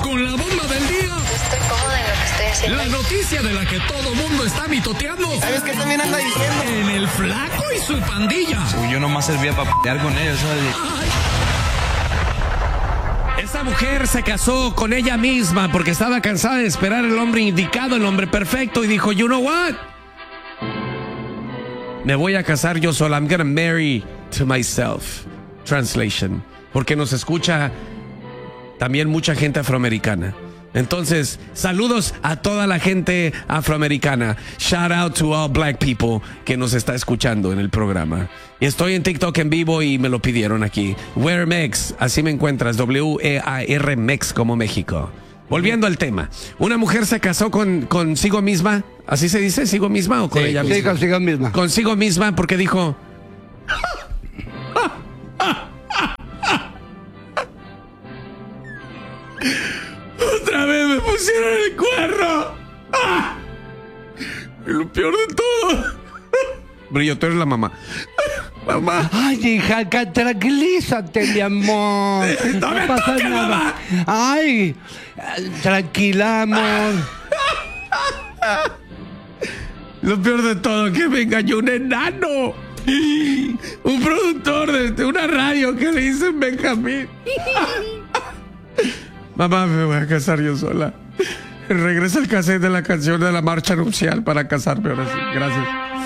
con la bomba del día. Estoy cómoda en lo que estoy haciendo. La noticia de la que todo mundo está mitoteando. ¿Sabes qué también anda diciendo? En el Flaco y su pandilla. Yo nomás servía para pelear con ellos, ¿sabes? Esta mujer se casó con ella misma porque estaba cansada de esperar el hombre indicado, el hombre perfecto, y dijo, you know what? Me voy a casar yo sola. I'm gonna marry to myself. Translation. Porque nos escucha también mucha gente afroamericana. Entonces, saludos a toda la gente afroamericana. Shout out to all black people que nos está escuchando en el programa. Y estoy en TikTok en vivo y me lo pidieron aquí. Wear Mex, así me encuentras. W-E-A-R Mex como México. Volviendo al tema. Una mujer se casó consigo misma. ¿Así se dice? ¿Sigo misma o con ella misma? Sí, consigo misma. Consigo misma porque dijo... Otra vez me pusieron el cuerno. ¡Ah! Y lo peor de todo. Brillo, tú eres la mamá. Mamá. Ay, hija, tranquilízate, mi amor. No me pasa toques, nada. mamá. Ay, tranquila, amor. Lo peor de todo, que me engañó un enano. Un productor de una radio que le dicen Benjamín. Mamá, me voy a casar yo sola. Regresa el cassette de la canción de la marcha nupcial para casarme ahora sí. Gracias.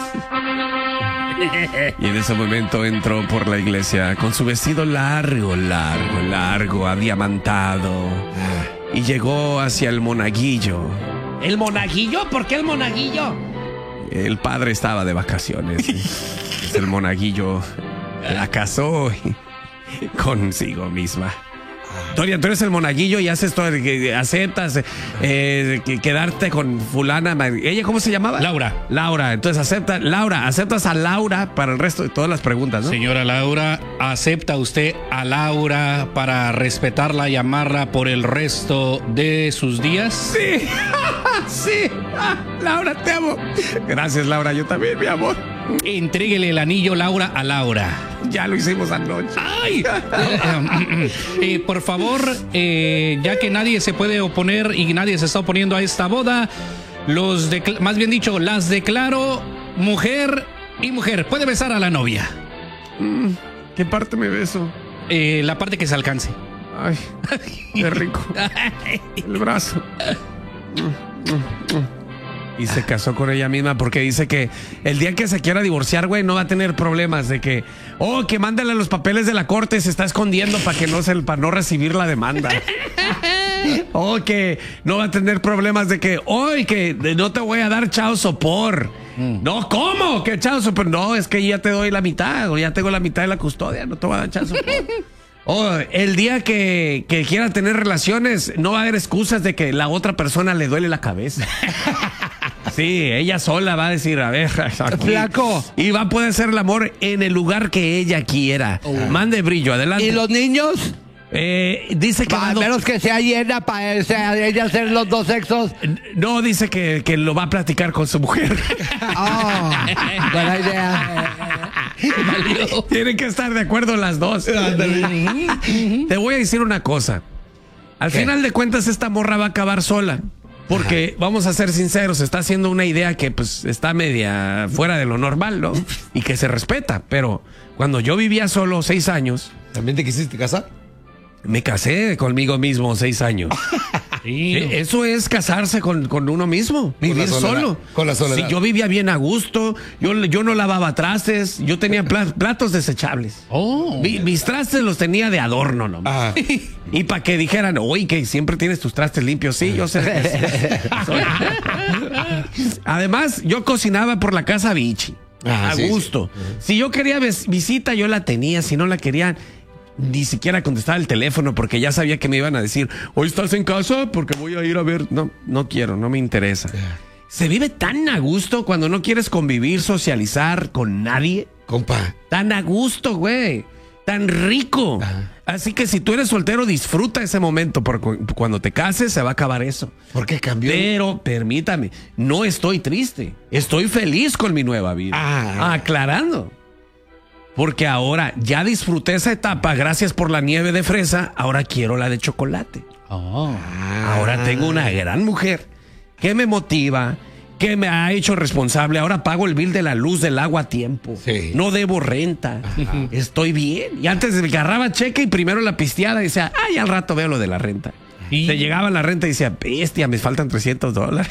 Y en ese momento entró por la iglesia con su vestido largo, adiamantado. Y llegó hacia el monaguillo. ¿El monaguillo? ¿Por qué el monaguillo? El padre estaba de vacaciones. Pues el monaguillo la casó consigo misma. Dorian, tú eres el monaguillo y haces todo, aceptas quedarte con fulana. ¿Ella cómo se llamaba? Laura. Entonces aceptas a Laura para el resto de todas las preguntas, ¿no? Señora Laura, ¿acepta usted a Laura para respetarla y amarla por el resto de sus días? Sí. Sí. Laura, te amo. Gracias, Laura. Yo también, mi amor. Entríguele el anillo, Laura, a Laura. Ya lo hicimos anoche. ¡Ay! Por favor, ya que nadie se puede oponer y nadie se está oponiendo a esta boda, más bien dicho, las declaro mujer y mujer. Puede besar a la novia. ¿Qué parte me beso? La parte que se alcance. Ay, qué rico. El brazo. Y se casó con ella misma porque dice que el día que se quiera divorciar, güey, no va a tener problemas de que, que mándale los papeles de la corte, se está escondiendo para no recibir la demanda. Que no va a tener problemas de que, que no te voy a dar child support. No, ¿cómo? ¿Qué child support? No, es que ya te doy la mitad, o ya tengo la mitad de la custodia, no te voy a dar child support. El día que quiera tener relaciones, no va a haber excusas de que la otra persona le duele la cabeza. Sí, ella sola va a decir, a ver, aquí. Flaco. Y va a poder hacer el amor en el lugar que ella quiera. Mande brillo, adelante. ¿Y los niños? Dice que... A menos que sea llena para ella hacer los dos sexos. No, dice que lo va a platicar con su mujer. Buena idea. Tienen que estar de acuerdo las dos. Te voy a decir una cosa. Al final de cuentas, esta morra va a acabar sola. Porque, vamos a ser sinceros, está haciendo una idea que pues está media fuera de lo normal, ¿no? Y que se respeta. Pero cuando yo vivía solo 6 años... ¿También te quisiste casar? Me casé conmigo mismo 6 años. Sí, eso es casarse con uno mismo, vivir solo. Con la soledad. Sí, yo vivía bien a gusto, yo no lavaba trastes, yo tenía platos desechables. Mis trastes los tenía de adorno nomás. Y para que dijeran, que siempre tienes tus trastes limpios. Sí, yo sé. Además, yo cocinaba por la casa bichi. A gusto. Sí. Si yo quería visita, yo la tenía. Si no la querían, ni siquiera contestaba el teléfono porque ya sabía que me iban a decir, hoy estás en casa porque voy a ir a ver. No quiero, no me interesa. Se vive tan a gusto cuando no quieres convivir, socializar con nadie. Compa. Tan a gusto, güey. Tan rico. Así que si tú eres soltero, disfruta ese momento, porque cuando te cases se va a acabar eso. ¿Por qué cambió? Pero permítame, no estoy triste. Estoy feliz con mi nueva vida. Aclarando. Porque ahora ya disfruté esa etapa, gracias por la nieve de fresa, ahora quiero la de chocolate. Ahora tengo una gran mujer que me motiva, que me ha hecho responsable. Ahora pago el bill de la luz, del agua a tiempo. Sí. No debo renta. Estoy bien. Y antes me agarraba cheque y primero la pisteada y decía, ay, al rato veo lo de la renta. Y- Se llegaba la renta y decía, bestia, me faltan $300.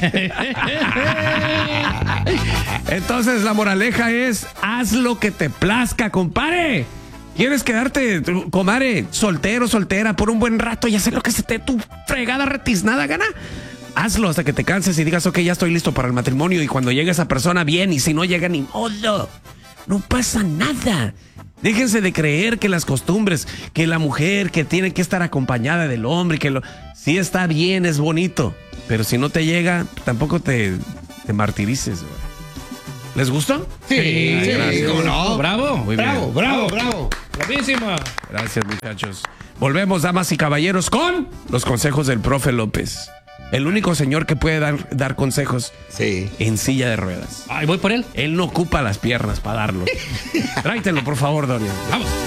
Entonces la moraleja es, haz lo que te plazca, compadre. ¿Quieres quedarte, comadre, soltero, soltera, por un buen rato y hacer lo que se te tu fregada retiznada gana? Hazlo hasta que te canses y digas, ok, ya estoy listo para el matrimonio. Y cuando llegue esa persona, bien. Y si no llega, ni modo. No pasa nada. Déjense de creer que las costumbres, que la mujer que tiene que estar acompañada del hombre, sí está bien, es bonito. Pero si no te llega, tampoco te martirices, güey. ¿Les gustó? Sí, gracias. ¿cómo no? Bravo. Muy bien. Bravo. Bravísima. Gracias, muchachos. Volvemos, damas y caballeros, con los consejos del profe López. El único señor que puede dar consejos Sí. en silla de ruedas. Ay, voy por él. Él no ocupa las piernas para darlo. Tráetelo, por favor, Dorian. Vamos.